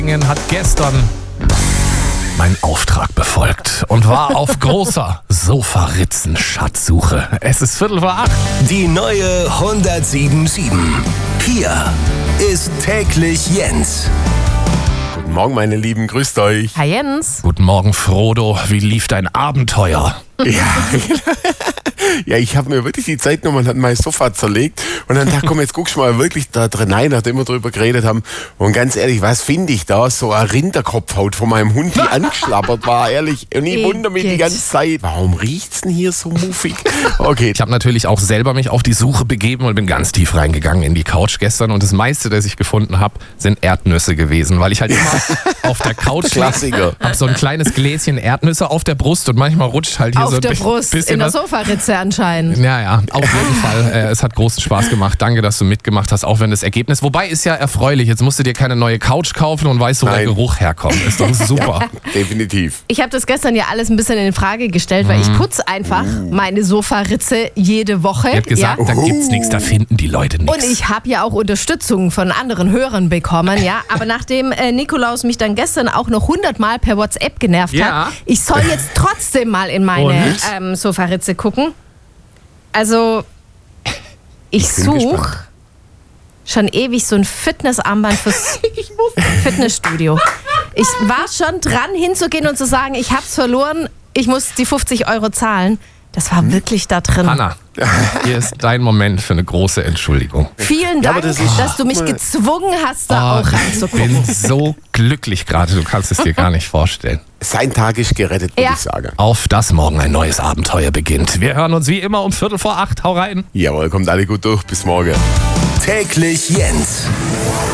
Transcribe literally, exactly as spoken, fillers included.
hat gestern meinen Auftrag befolgt und war auf großer Sofaritzen-Schatzsuche. Es ist Viertel vor acht. Die neue hundertsieben Komma sieben. Hier ist täglich Jens. Guten Morgen, meine Lieben, grüßt euch. Hi Jens. Guten Morgen, Frodo. Wie lief dein Abenteuer? Ja, ja, ich habe mir wirklich die Zeit genommen und hat mein Sofa zerlegt und dann dachte, komm, jetzt guckst du mal wirklich da drin rein, nachdem wir drüber geredet haben. Und ganz ehrlich, was finde ich da? So eine Rinderkopfhaut von meinem Hund, die angeschlabbert war, ehrlich. Und ich wundere mich die ganze Zeit, warum riecht's denn hier so muffig? Okay. Ich habe natürlich auch selber mich auf die Suche begeben und bin ganz tief reingegangen in die Couch gestern. Und das meiste, das ich gefunden habe, sind Erdnüsse gewesen, weil ich halt immer auf der Couch Klassiker. habe so ein kleines Gläschen Erdnüsse auf der Brust und manchmal rutscht halt hier Auf so ein der bi- Brust, bisschen in der was. Sofaritze anscheinend. Ja, ja, auf jeden Fall. Äh, es hat großen Spaß gemacht. Danke, dass du mitgemacht hast, auch wenn das Ergebnis. Wobei ist ja erfreulich. Jetzt musst du dir keine neue Couch kaufen und weißt, wo der Nein. Geruch herkommt. Ist doch super. Definitiv. Ich habe das gestern ja alles ein bisschen in Frage gestellt, weil ich putze einfach meine Sofaritze jede Woche. Ich hab gesagt, ja? da gibt's nichts, da finden die Leute Und nichts. ich habe ja auch Unterstützung von anderen Hörern bekommen, ja. Aber nachdem äh, Nikolaus mich dann gestern auch noch hundertmal per WhatsApp genervt Ja. hat, ich soll jetzt trotzdem mal in meine Und? ähm, Sofaritze gucken. Also, ich bin suche gespannt. schon ewig so ein Fitnessarmband fürs Fitnessstudio. Ich war schon dran hinzugehen und zu sagen, ich hab's verloren, ich muss die fünfzig Euro zahlen. Das war wirklich da drin. Hanna, hier ist dein Moment für eine große Entschuldigung. Vielen Ja, aber Dank, das ist- dass du mich gezwungen hast, da Oh, auch ich reinzugucken. bin so glücklich gerade, du kannst es dir gar nicht vorstellen. Sein Tag ist gerettet, würde Ja. ich sagen. Auf das morgen ein neues Abenteuer beginnt. Wir hören uns wie immer um Viertel vor acht. Hau rein. Jawohl, kommt alle gut durch. Bis morgen. Täglich Jens.